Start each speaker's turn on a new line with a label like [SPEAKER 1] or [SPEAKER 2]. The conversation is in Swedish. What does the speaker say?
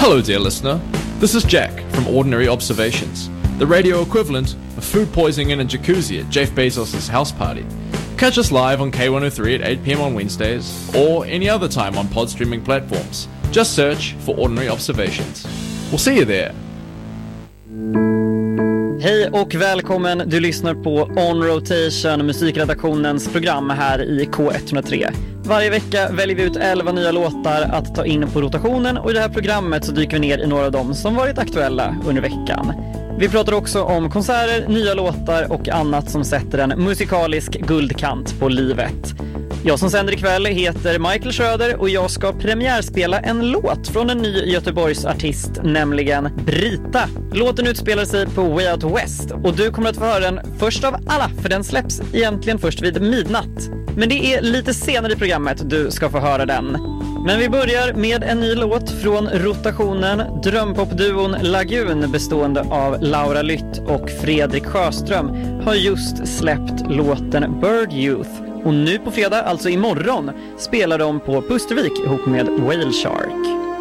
[SPEAKER 1] Hello, dear listener. This is Jack from Ordinary Observations, the radio equivalent of food poisoning in a jacuzzi at Jeff Bezos' house party. Catch us live on K103 at 8 p.m. on Wednesdays, or any other time on pod streaming platforms. Just search for Ordinary Observations. We'll see you there.
[SPEAKER 2] Hej och välkommen, du lyssnar på On Rotation, musikredaktionens program här i K103. Varje vecka väljer vi ut 11 nya låtar att ta in på rotationen, och i det här programmet så dyker vi ner i några av dem som varit aktuella under veckan. Vi pratar också om konserter, nya låtar och annat som sätter en musikalisk guldkant på livet. Jag som sänder ikväll heter Michael Schröder och jag ska premiärspela en låt från en ny Göteborgs artist, nämligen Brita. Låten utspelar sig på Way Out West och du kommer att få höra den först av alla, för den släpps egentligen först vid midnatt. Men det är lite senare i programmet du ska få höra den. Men vi börjar med en ny låt från rotationen. Drömpopduon Lagun bestående av Laura Lytt och Fredrik Sjöström har just släppt låten Bird Youth. Och nu på fredag, alltså imorgon, spelar de på Pustervik ihop med Whale Shark.